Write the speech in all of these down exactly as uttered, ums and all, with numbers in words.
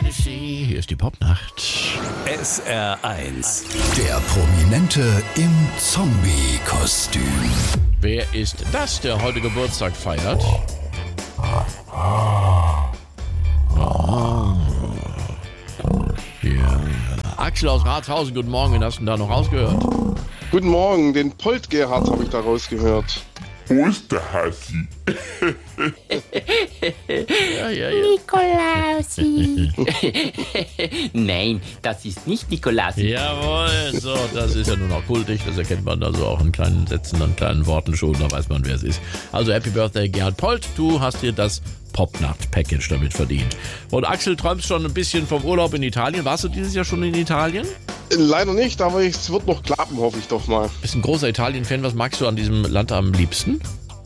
Odyssey. Hier ist die Popnacht. S R eins. Der Prominente im Zombie-Kostüm. Wer ist das, der heute Geburtstag feiert? Oh. Ja. Axel aus Ratshausen, guten Morgen. Wen hast du denn da noch rausgehört? Guten Morgen, den Polt-Gerhard habe ich da rausgehört. Wo ist der Hassi? Ja, ja, ja. Nikolausi. Nein, das ist nicht Nikolausi. Jawohl, so, das ist ja nun auch kultig, das erkennt man also auch in kleinen Sätzen, an kleinen Worten schon, da weiß man, wer es ist. Also Happy Birthday, Gerhard Polt, du hast dir das Popnacht-Package damit verdient. Und Axel, träumst schon ein bisschen vom Urlaub in Italien. Warst du dieses Jahr schon in Italien? Leider nicht, aber es wird noch klappen, hoffe ich doch mal. Bist ein großer Italien-Fan, was magst du an diesem Land am liebsten?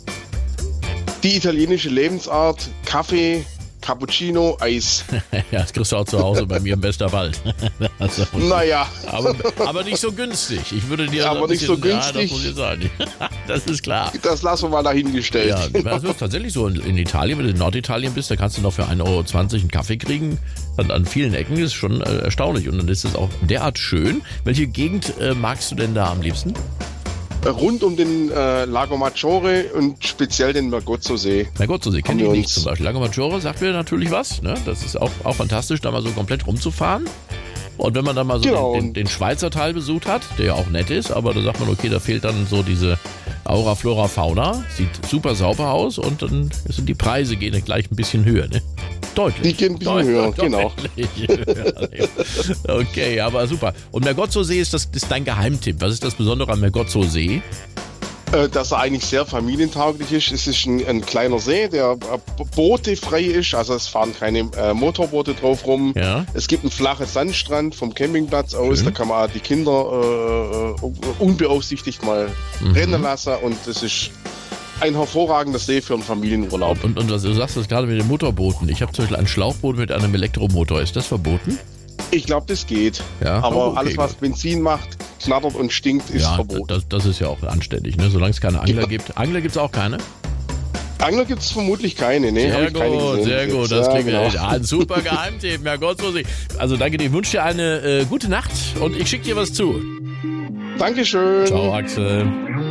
Die italienische Lebensart, Kaffee, Cappuccino, Eis. Ja, das kriegst du auch zu Hause bei mir im Westerwald. Also, Naja. aber, aber nicht so günstig. Ich würde dir Aber ein nicht so bisschen, ja, das günstig. muss ich sagen. Das ist klar. Das lassen wir mal dahingestellt. Ja, das ist tatsächlich so. In Italien, wenn du in Norditalien bist, da kannst du noch für ein Euro zwanzig einen Kaffee kriegen. An, an vielen Ecken ist schon äh, erstaunlich. Und dann ist es auch derart schön. Welche Gegend äh, magst du denn da am liebsten? Rund um den äh, Lago Maggiore und speziell den Mergozzo-See. Mergozzo-See Haben kenne ich wir nicht uns- zum Beispiel. Lago Maggiore sagt mir natürlich was. Ne? Das ist auch, auch fantastisch, da mal so komplett rumzufahren. Und wenn man dann mal so Genau. den, den, den Schweizer Teil besucht hat, der ja auch nett ist, aber da sagt man, okay, da fehlt dann so diese Aura, Flora, Fauna. Sieht super sauber aus und dann sind die Preise gehen gleich ein bisschen höher. Ne? Deutlich. Die gehen ein bisschen höher, genau. Deutlich. Okay, aber super. Und Mergozzo-See ist, das, ist dein Geheimtipp. Was ist das Besondere am Mergozzo-See? Äh, dass er eigentlich sehr familientauglich ist. Es ist ein, ein kleiner See, der äh, bootefrei ist, also es fahren keine äh, Motorboote drauf rum. Ja. Es gibt einen flachen Sandstrand vom Campingplatz aus, Schön. da kann man auch die Kinder äh, unbeaufsichtigt mal Mhm. rennen lassen und das ist ein hervorragender See für einen Familienurlaub. Und, und was, du sagst das gerade mit den Motorbooten. Ich habe zum Beispiel ein Schlauchboot mit einem Elektromotor. Ist das verboten? Ich glaube, das geht. Ja, Aber oh, okay, alles, was gut. Benzin macht, knattert und stinkt, ist Ja, verboten. das, das ist ja auch anständig, ne? Solange es keine Angler Ja. gibt. Angler gibt es auch keine? Angler gibt es vermutlich keine, ne? Hab Sehr ich keine gut, gesehen sehr bis gut. jetzt. Das Ja, klingt genau. ja, ein super Geheimtipp. Ja, Gott so. Also danke dir. Ich wünsche dir eine äh, gute Nacht und ich schicke dir was zu. Dankeschön. Ciao, Axel.